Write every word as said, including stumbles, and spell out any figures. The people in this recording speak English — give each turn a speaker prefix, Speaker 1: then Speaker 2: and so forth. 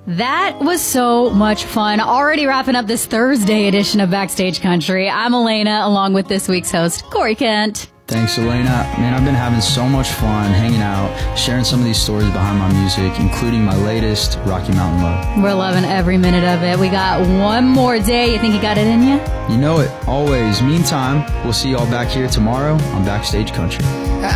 Speaker 1: That was so much fun. Already wrapping up this Thursday edition of Backstage Country. I'm Elena, along with this week's host, Corey Kent.
Speaker 2: Thanks, Elena. Man, I've been having so much fun hanging out, sharing some of these stories behind my music, including my latest, Rocky Mountain Love.
Speaker 1: We're loving every minute of it. We got one more day. You think you got it in you?
Speaker 2: You know it, always. Meantime, we'll see y'all back here tomorrow on Backstage Country.